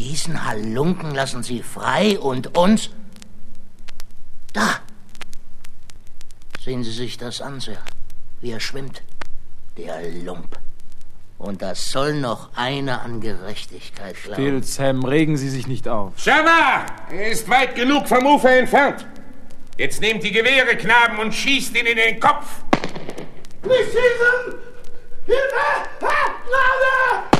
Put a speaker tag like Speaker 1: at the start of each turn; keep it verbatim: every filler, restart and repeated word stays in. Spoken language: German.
Speaker 1: Diesen Halunken lassen Sie frei und uns... Da! Sehen Sie sich das an, Sir, wie er schwimmt. Der Lump. Und das soll noch einer an Gerechtigkeit glauben.
Speaker 2: Still, Sam, regen Sie sich nicht auf.
Speaker 3: Java! Er ist weit genug vom Ufer entfernt. Jetzt nehmt die Gewehre, Knaben, und schießt ihn in den Kopf.
Speaker 4: Nicht schießen! Hilfe! Ah, Gnade!